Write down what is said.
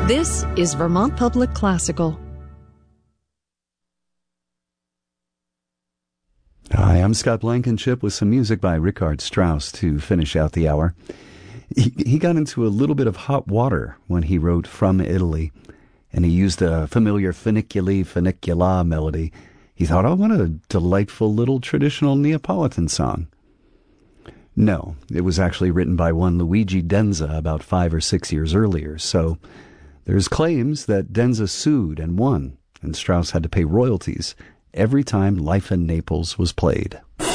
This is Vermont Public Classical. Hi, I'm Scott Blankenship with some music by Richard Strauss to finish out the hour. He got into a little bit of hot water when he wrote From Italy, and he used a familiar Funiculi Funicula melody. He thought, oh, what a delightful little traditional Neapolitan song. No, it was actually written by one Luigi Denza about 5 or 6 years earlier, so there's claims that Denza sued and won, and Strauss had to pay royalties every time Life in Naples was played.